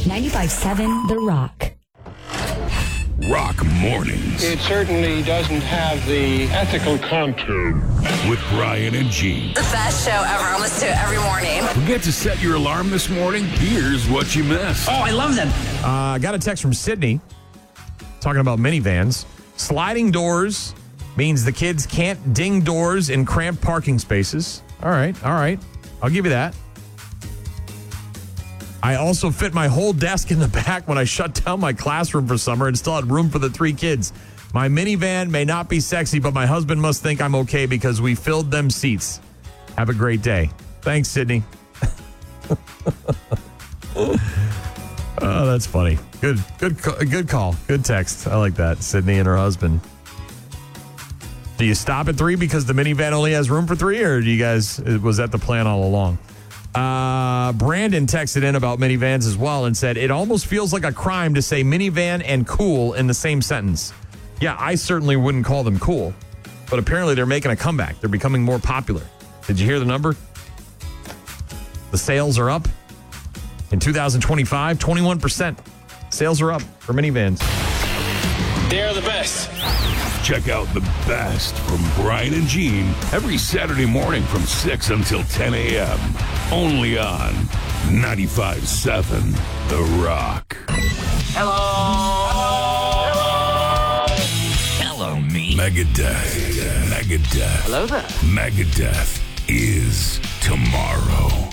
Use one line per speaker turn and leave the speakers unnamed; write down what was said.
95.7 The Rock.
Rock Mornings.
It certainly doesn't have the ethical content.
With Brian and Gene.
The best show ever. I listen to it every morning.
Forget to set your alarm this morning? Here's what you missed.
Oh, I love them.
I got a text from Sydney talking about minivans. Sliding doors means the kids can't ding doors in cramped parking spaces. All right. I'll give you that. I also fit my whole desk in the back when I shut down my classroom for summer and still had room for the 3 kids. My minivan may not be sexy, but my husband must think I'm okay because we filled them seats. Have a great day. Thanks, Sydney. Oh, that's funny. Good call. Good text. I like that. Sydney and her husband. Do you stop at 3 because the minivan only has room for 3, or was that the plan all along? Brandon texted in about minivans as well and said, it almost feels like a crime to say minivan and cool in the same sentence. Yeah, I certainly wouldn't call them cool, but apparently they're making a comeback. They're becoming more popular. Did you hear the number? The sales are up. In 2025, 21%. Sales are up for minivans.
They're the best.
Check out the best from Brian and Gene every Saturday morning from 6 until 10 a.m. Only on 95.7 The Rock.
Hello, me.
Megadeth.
Hello there.
Megadeth is tomorrow.